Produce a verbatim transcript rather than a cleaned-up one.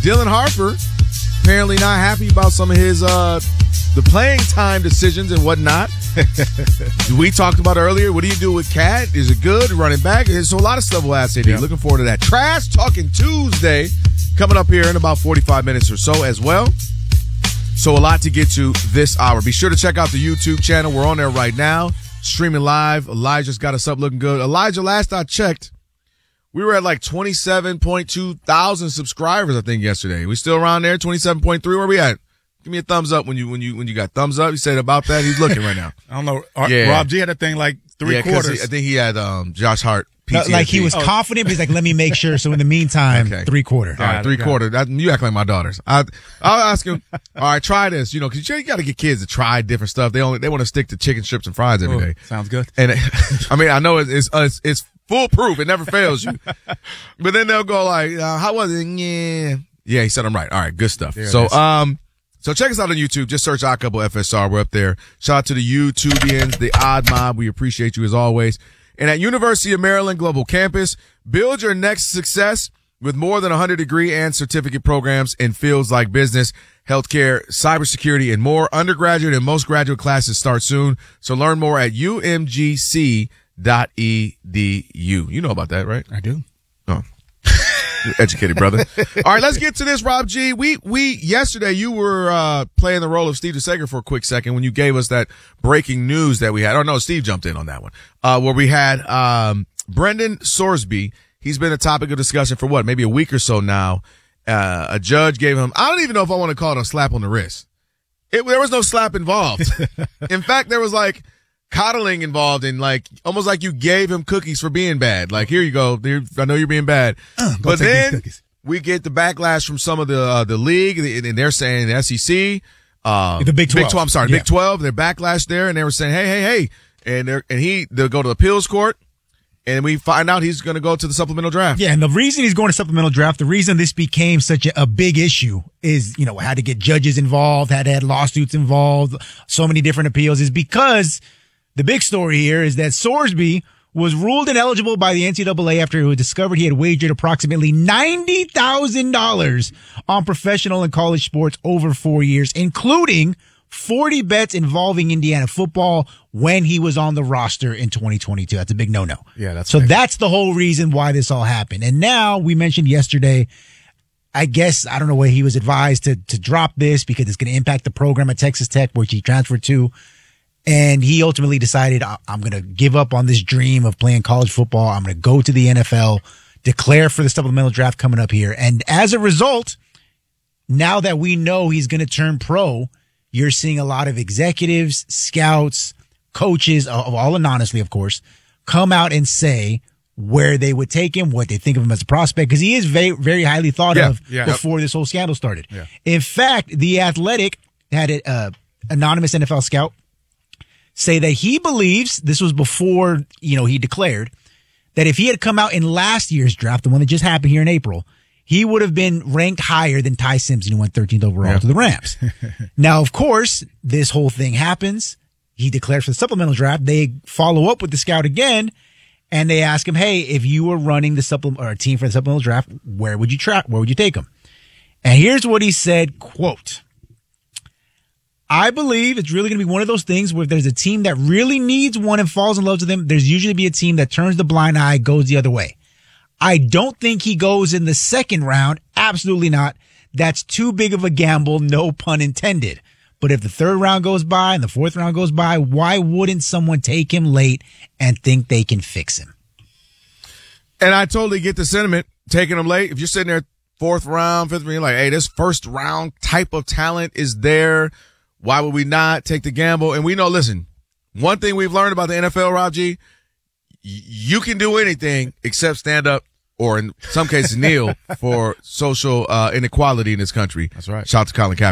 Dylan Harper apparently not happy about some of his uh, the playing time decisions and whatnot. We talked about earlier. What do you do with Cat? Is it good running back? So a lot of stuff we'll ask A D. Yeah. Looking forward to that. Trash Talking Tuesday coming up here in about forty-five minutes or so as well. So a lot to get to this hour. Be sure to check out the YouTube channel. We're on there right now, streaming live. Elijah's got us up looking good. Elijah, last I checked, we were at like twenty-seven point two thousand subscribers, I think, yesterday. We still around there? twenty-seven point three? Where we at? Give me a thumbs up when you when you when you got thumbs up. You said about that. He's looking right now. I don't know. Yeah. Rob G had a thing like three yeah, quarters. He, I think he had um, Josh Hart. P T S D. Like he was oh. confident, but he's like, let me make sure. So in the meantime, okay. three quarter. All right, three quarter. That, you act like my daughters. I, I'll ask him. All right, try this. You know, because you got to get kids to try different stuff. They only they want to stick to chicken strips and fries every Ooh, day. Sounds good. And I mean, I know it's it's, uh, it's it's foolproof. It never fails you. But then they'll go like, uh, how was it? Yeah, yeah. He said I'm right. All right, good stuff. There so um. So check us out on YouTube. Just search Odd Couple F S R. We're up there. Shout out to the YouTubians, the Odd Mob. We appreciate you as always. And at University of Maryland Global Campus, build your next success with more than one hundred degree and certificate programs in fields like business, healthcare, cybersecurity, and more. Undergraduate and most graduate classes start soon. So learn more at U M G C dot E D U. You know about that, right? I do. Oh. You're educated, brother. All right, let's get to this, Rob G. We, we, yesterday you were, uh, playing the role of Steve DeSager for a quick second when you gave us that breaking news that we had. Oh, no, Steve jumped in on that one. Uh, where we had, um, Brendan Sorsby. He's been a topic of discussion for what, maybe a week or so now. Uh, a judge gave him, I don't even know if I want to call it a slap on the wrist. It, there was no slap involved. In fact, there was like, coddling involved in like almost like you gave him cookies for being bad. Like, here you go. I know you're being bad. Uh, but then we get the backlash from some of the uh, the league, and they're saying the S E C, uh, the Big twelve. Big twelve. I'm sorry, yeah. Big twelve. Their backlash there, and they were saying, hey, hey, hey, and they and he they'll go to the appeals court, and we find out he's going to go to the supplemental draft. Yeah, and the reason he's going to supplemental draft, the reason this became such a, a big issue is, you know, had to get judges involved, had to have lawsuits involved, so many different appeals, is because the big story here is that Sorsby was ruled ineligible by the N C double A after it was discovered he had wagered approximately ninety thousand dollars on professional and college sports over four years, including forty bets involving Indiana football when he was on the roster in twenty twenty-two. That's a big no-no. Yeah, that's so big. That's the whole reason why this all happened. And now we mentioned yesterday, I guess, I don't know where he was advised to, to drop this because it's going to impact the program at Texas Tech, which he transferred to. And he ultimately decided, I'm going to give up on this dream of playing college football. I'm going to go to the N F L, declare for the supplemental draft coming up here. And as a result, now that we know he's going to turn pro, you're seeing a lot of executives, scouts, coaches, all anonymously, of course, come out and say where they would take him, what they think of him as a prospect, because he is very, very highly thought yeah, of yeah. before this whole scandal started. Yeah. In fact, The Athletic had an uh, anonymous N F L scout say that he believes, this was before, you know, he declared, that if he had come out in last year's draft, the one that just happened here in April, he would have been ranked higher than Ty Simpson, who went thirteenth overall yeah. to the Rams. Now, of course, this whole thing happens. He declares for the supplemental draft. They follow up with the scout again, and they ask him, hey, if you were running the supplement or a team for the supplemental draft, where would you track? Where would you take him? And here's what he said, quote, I believe it's really going to be one of those things where if there's a team that really needs one and falls in love with them, there's usually be a team that turns the blind eye, goes the other way. I don't think he goes in the second round. Absolutely not. That's too big of a gamble, no pun intended. But if the third round goes by and the fourth round goes by, why wouldn't someone take him late and think they can fix him? And I totally get the sentiment, taking him late. If you're sitting there fourth round, fifth round, you're like, hey, this first round type of talent is there. Why would we not take the gamble? And we know, listen, one thing we've learned about the N F L, Rob G, you can do anything except stand up or in some cases kneel for social uh, inequality in this country. That's right. Shout out to Colin Kaepernick.